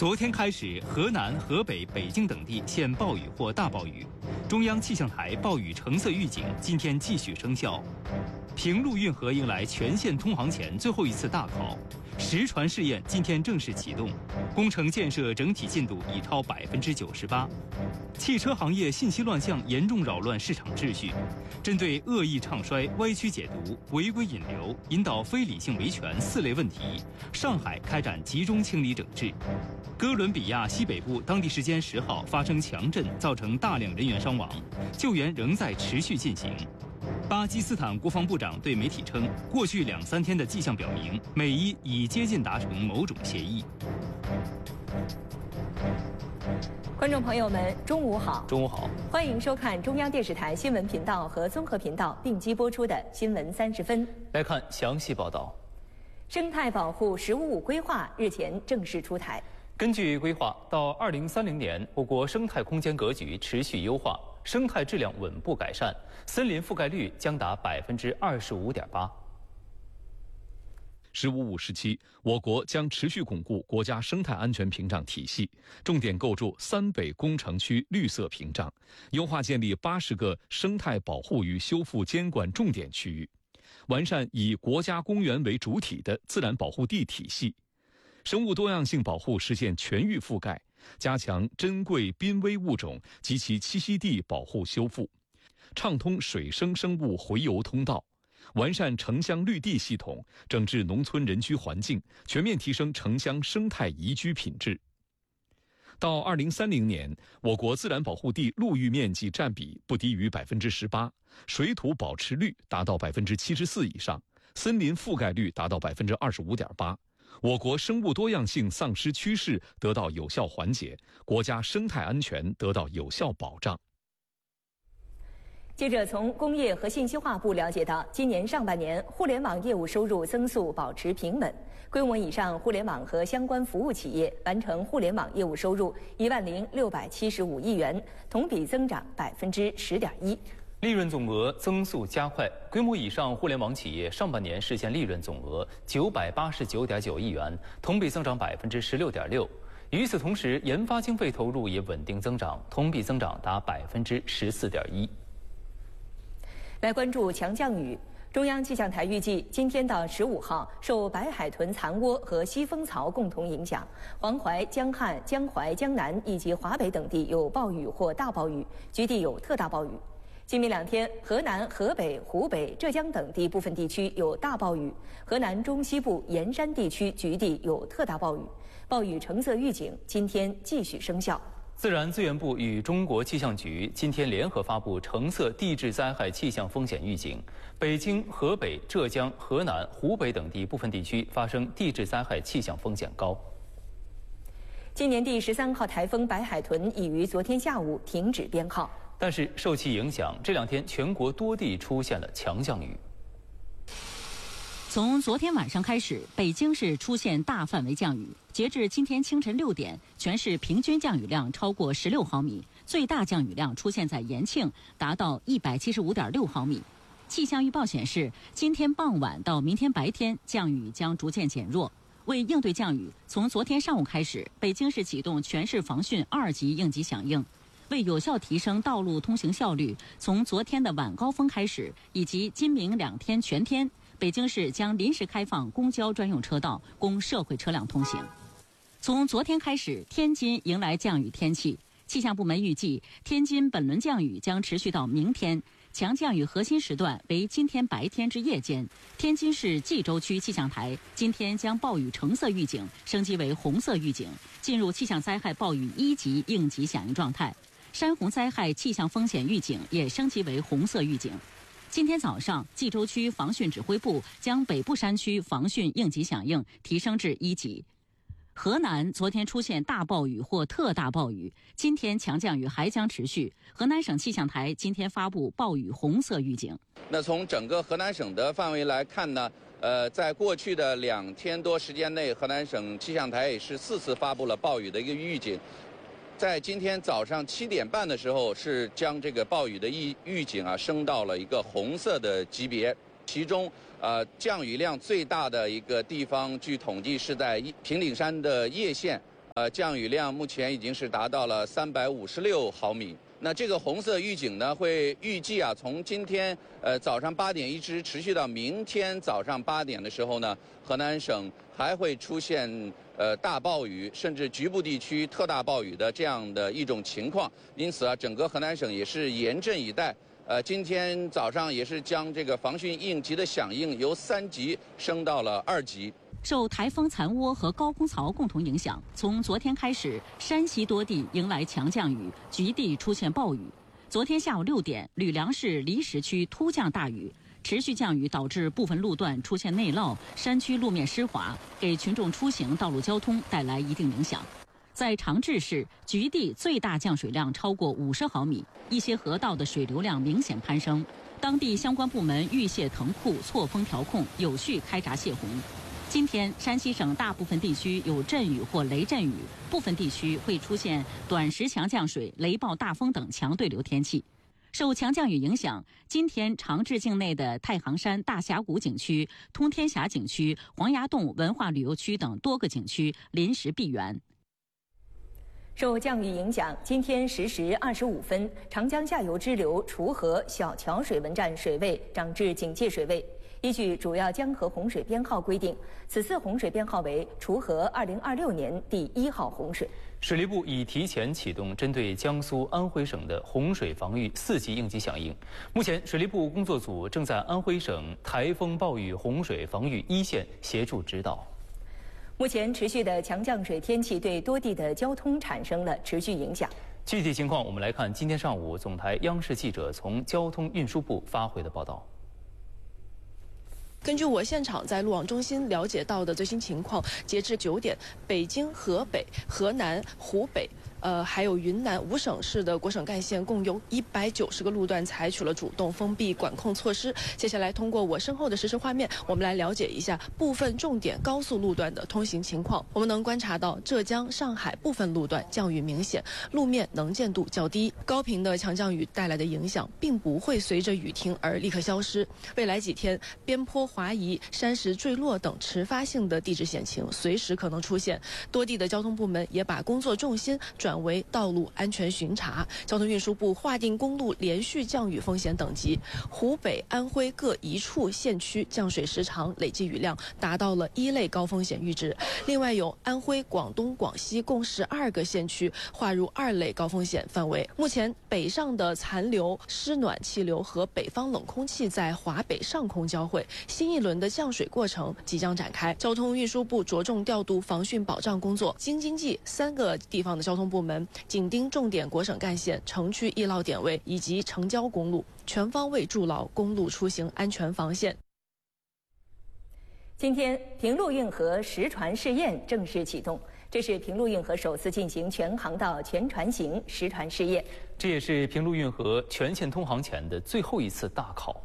昨天开始，河南、河北、北京等地现暴雨或大暴雨。中央气象台暴雨橙色预警今天继续生效。平陆运河迎来全线通航前最后一次大考，实船试验今天正式启动，工程建设整体进度已超98%。汽车行业信息乱象严重扰乱市场秩序，针对恶意唱衰、歪曲解读、违规引流、引导非理性维权4类问题，上海开展集中清理整治。哥伦比亚西北部当地时间10号发生强震，造成大量人员伤亡，救援仍在持续进行。巴基斯坦国防部长对媒体称，过去2、3天的迹象表明，美伊已接近达成某种协议。 观众朋友们，中午好！ 中午好， 欢迎收看中央电视台新闻频道和综合频道并机播出的新闻30分。 来看详细报道。 生态保护“十五五”规划日前正式出台。 根据规划，到2030年，我国生态空间格局持续优化，生态质量稳步改善，森林覆盖率将达25.8%。 “15+5”时期，我国将持续巩固国家生态安全屏障体系，重点构筑3北工程区绿色屏障，优化建立80个生态保护与修复监管重点区域，完善以国家公园为主体的自然保护地体系，生物多样性保护实现全域覆盖，加强珍贵濒危物种及其栖息地保护修复，畅通水生生物洄游通道，完善城乡绿地系统，整治农村人居环境，全面提升城乡生态宜居品质。到2030年，我国自然保护地陆域面积占比不低于18%，水土保持率达到74%以上，森林覆盖率达到25.8%。我国生物多样性丧失趋势得到有效缓解，国家生态安全得到有效保障。 接着，从工业和信息化部了解到，今年上半年互联网业务收入增速保持平稳，规模以上互联网和相关服务企业完成互联网业务收入10675亿元，同比增长10.1%。 利润总额增速加快，规模以上互联网企业上半年实现利润总额989.9亿元，同比增长16.6%。与此同时，研发经费投入也稳定增长，同比增长达14.1%。 来关注强降雨。中央气象台预计，今天到15号，受白海豚残涡和西风槽共同影响，黄淮、江汉、江淮、江南以及华北等地有暴雨或大暴雨，局地有特大暴雨。今明2天，河南、河北、湖北、浙江等地部分地区有大暴雨，河南中西部沿山地区局地有特大暴雨，暴雨橙色预警今天继续生效。 自然资源部与中国气象局今天联合发布橙色地质灾害气象风险预警，北京、河北、浙江、河南、湖北等地部分地区发生地质灾害气象风险高。 今年第13号台风白海豚已于昨天下午停止编号， 但是受其影响，这2天全国多地出现了强降雨。 从昨天晚上开始，北京市出现大范围降雨。截至今天清晨6点，全市平均降雨量超过16毫米，最大降雨量出现在延庆，达到175.6毫米。气象预报显示，今天傍晚到明天白天降雨将逐渐减弱。为应对降雨，从昨天上午开始，北京市启动全市防汛2级应急响应。为有效提升道路通行效率，从昨天的晚高峰开始，以及今明2天全天，北京市将临时开放公交专用车道，供社会车辆通行。从昨天开始，天津迎来降雨天气。气象部门预计，天津本轮降雨将持续到明天，强降雨核心时段为今天白天至夜间。天津市蓟州区气象台今天将暴雨橙色预警升级为红色预警，进入气象灾害暴雨1级应急响应状态。山洪灾害气象风险预警也升级为红色预警。今天早上，蓟州区防汛指挥部将北部山区防汛应急响应提升至1级。河南昨天出现大暴雨或特大暴雨，今天强降雨还将持续。河南省气象台今天发布暴雨红色预警。 那从整个河南省的范围来看呢，在过去的2天多时间内，河南省气象台也是4次发布了暴雨的一个预警。在今天早上7点半的时候，是将这个暴雨的预警升到了一个红色的级别。其中，降雨量最大的一个地方，据统计是在平顶山的叶县， 降雨量目前已经是达到了356毫米。那这个红色预警呢，会预计从今天早上8点一直持续到明天早上8点的时候呢，河南省还会出现大暴雨，甚至局部地区特大暴雨的这样的一种情况。因此整个河南省也是严阵以待。今天早上也是将这个防汛应急的响应由3级升到了2级。 受台风残涡和高空槽共同影响，从昨天开始，山西多地迎来强降雨，局地出现暴雨。昨天下午6点，吕梁市离石区突降大雨，持续降雨导致部分路段出现内涝，山区路面湿滑，给群众出行、道路交通带来一定影响。在长治市，局地最大降水量超过50毫米，一些河道的水流量明显攀升。当地相关部门预泄腾库、错峰调控，有序开闸泄洪。今天，山西省大部分地区有阵雨或雷阵雨，部分地区会出现短时强降水、雷暴大风等强对流天气。受强降雨影响，今天长治境内的太行山大峡谷景区、通天峡景区、黄崖洞文化旅游区等多个景区临时闭园。 受降雨影响，今天10时25分，长江下游支流锄河小桥水文站水位涨至警戒水位。依据主要江河洪水编号规定，此次洪水编号为锄河2026年第1号洪水。 水利部已提前启动针对江苏、安徽省的洪水防御4级应急响应。目前，水利部工作组正在安徽省台风暴雨洪水防御一线协助指导。 目前持续的强降水天气对多地的交通产生了持续影响。 具体情况，我们来看今天上午总台央视记者从交通运输部发回的报道。 根据我现场在路网中心了解到的最新情况，截至9点，北京、河北、河南、湖北。还有云南5省市的国省干线共有190个路段采取了主动封闭管控措施。接下来通过我身后的实时画面，我们来了解一下部分重点高速路段的通行情况。我们能观察到浙江、上海部分路段降雨明显，路面能见度较低。高频的强降雨带来的影响并不会随着雨停而立刻消失。未来几天，边坡滑移、山石坠落等迟发性的地质险情随时可能出现。多地的交通部门也把工作重心转为道路安全巡查。交通运输部划定公路连续降雨风险等级，湖北、安徽各一处县区降水时长累计雨量达到了1类高风险阈值。另外有安徽、广东、广西共12个县区划入2类高风险范围。目前北上的残留湿暖气流和北方冷空气在华北上空交汇，新一轮的降水过程即将展开。交通运输部着重调度防汛保障工作，京津冀3个地方的交通部门紧盯重点国省干线、城区易涝点位以及城郊公路，全方位筑牢公路出行安全防线。 今天，平陆运河实船试验正式启动，这是平陆运河首次进行全航道全船型实船试验， 这也是平陆运河全线通航前的最后一次大考。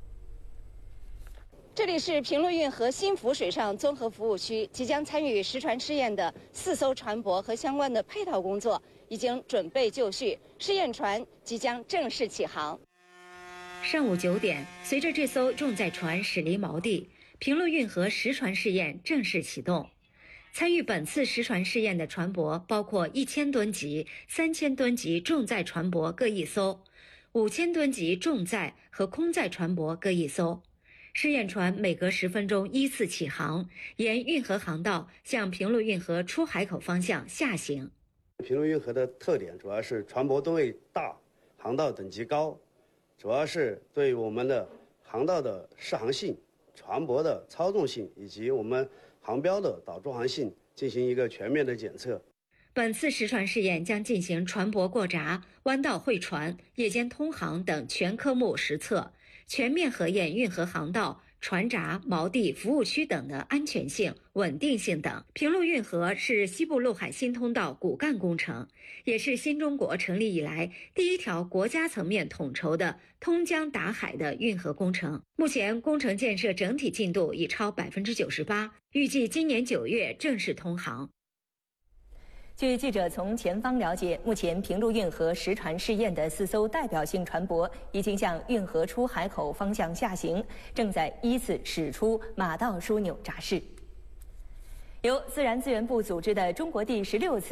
这里是平陆运河新福水上综合服务区，即将参与实船试验的4艘船舶和相关的配套工作已经准备就绪，试验船即将正式起航。 上午9点，随着这艘重载船驶离锚地，平陆运河实船试验正式启动。参与本次实船试验的船舶包括1000吨级、3000吨级重载船舶各1艘，5000吨级重载和空载船舶各1艘。试验船每隔10分钟依次起航，沿运河航道向平陆运河出海口方向下行。 平陆运河的特点主要是船舶吨位大，航道等级高，主要是对我们的航道的适航性、船舶的操纵性以及我们航标的导驻航性进行一个全面的检测。 本次实船试验将进行船舶过闸、弯道会船、夜间通航等全科目实测，全面核验运河航道、船闸、锚地、服务区等的安全性、稳定性等。平陆运河是西部陆海新通道骨干工程，也是新中国成立以来第一条国家层面统筹的通江达海的运河工程。目前工程建设整体进度已超98%，预计今年9月正式通航。 据记者从前方了解，目前平陆运河实船试验的4艘代表性船舶已经向运河出海口方向下行，正在依次驶出马道枢纽闸室。 由自然资源部组织的中国第16次